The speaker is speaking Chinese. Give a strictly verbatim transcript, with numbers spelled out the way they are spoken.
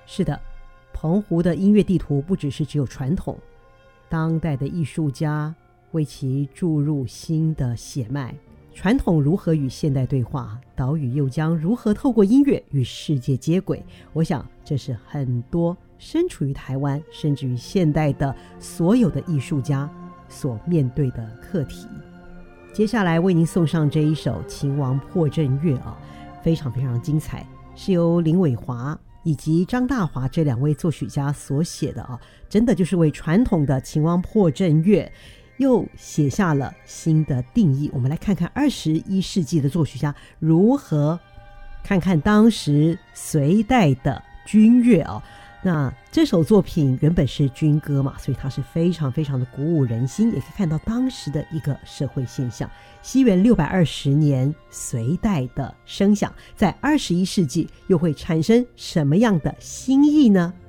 是的，澎湖的音乐地图不只是只有传统，当代的艺术家为其注入新的血脉。传统如何与现代对话，岛屿又将如何透过音乐与世界接轨，我想这是很多身处于台湾甚至于现代的所有的艺术家所面对的课题。接下来为您送上这一首《秦王破阵乐》啊，非常非常精彩，是由林伟华以及张大华这两位作曲家所写的啊，真的就是为传统的秦王破阵乐又写下了新的定义。我们来看看二十一世纪的作曲家如何看看当时隋代的军乐啊。那这首作品原本是军歌嘛，所以它是非常非常的鼓舞人心，也可以看到当时的一个社会现象。西元六百二十年隋代的声响，在二十一世纪又会产生什么样的新意呢？